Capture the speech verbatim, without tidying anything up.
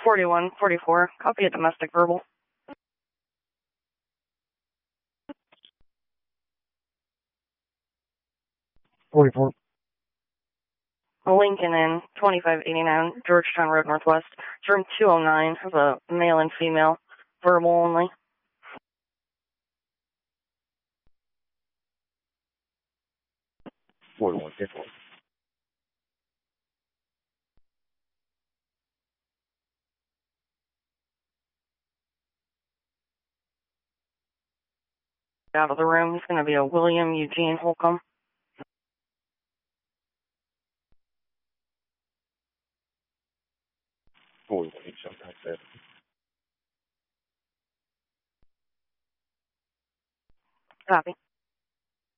forty-one forty-four. Copy a domestic verbal. forty-four. Lincoln Inn, twenty-five eighty-nine, Georgetown Road Northwest. It's room two oh nine. Has a male and female. Verbal only. forty-one fifty-one. Out of the room. It's going to be a William Eugene Holcomb. forty-one eight seven. Copy.